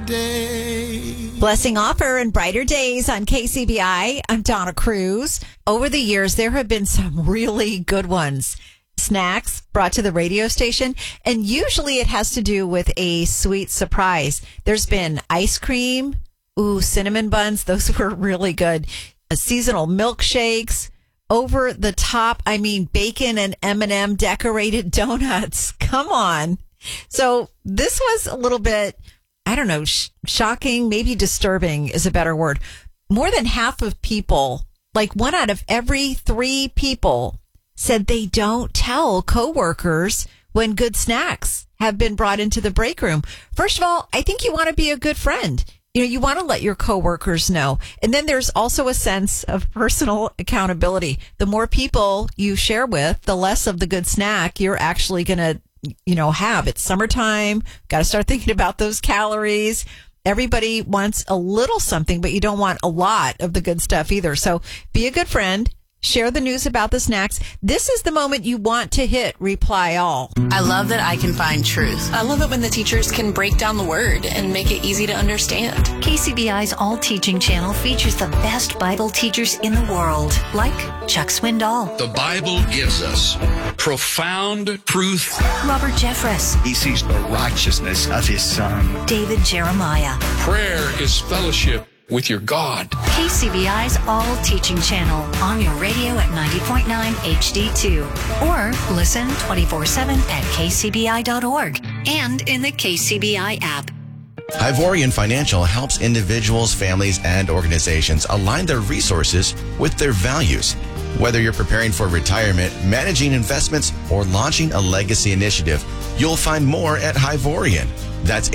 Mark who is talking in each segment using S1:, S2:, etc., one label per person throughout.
S1: day.
S2: Blessing Offer and Brighter Days on KCBI. I'm Donna Cruz. Over the years, there have been some really good ones. Snacks brought to the radio station, and usually it has to do with a sweet surprise. There's been ice cream, cinnamon buns. Those were really good. Seasonal milkshakes, over the top. Bacon and M&M decorated donuts. Come on. So this was a little bit, shocking, maybe disturbing is a better word. More than half of people, like 1 out of every 3 people, said they don't tell coworkers when good snacks have been brought into the break room. First of all, I think you want to be a good friend. You want to let your coworkers know. And then there's also a sense of personal accountability. The more people you share with, the less of the good snack you're actually going to, have. It's summertime. Got to start thinking about those calories. Everybody wants a little something, but you don't want a lot of the good stuff either. So be a good friend. Share the news about the snacks. This is the moment you want to hit reply all.
S3: I love that I can find truth. I love it when the teachers can break down the word and make it easy to understand.
S4: KCBI's All Teaching channel features the best Bible teachers in the world, like Chuck Swindoll.
S5: The Bible gives us profound truth.
S4: Robert Jeffress.
S6: He sees the righteousness of his son.
S4: David Jeremiah.
S5: Prayer is fellowship with your God.
S4: KCBI's All Teaching channel on your radio at 90.9 HD2 or listen 24/7 at kcbi.org and in the KCBI app.
S7: Ivorian Financial helps individuals, families, and organizations align their resources with their values. Whether you're preparing for retirement, managing investments, or launching a legacy initiative, you'll find more at Ivorian. That's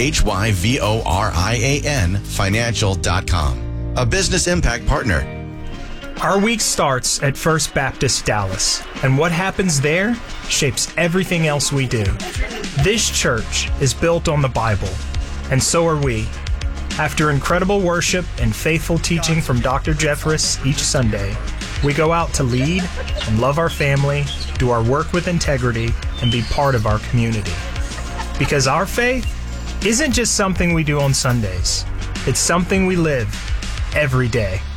S7: HYVORIAN financial.com. A business impact partner.
S8: Our week starts at First Baptist Dallas, and what happens there shapes everything else we do. This church is built on the Bible, and so are we. After incredible worship and faithful teaching from Dr. Jeffress each Sunday, we go out to lead and love our family, do our work with integrity, and be part of our community. Because our faith isn't just something we do on Sundays. It's something we live every day.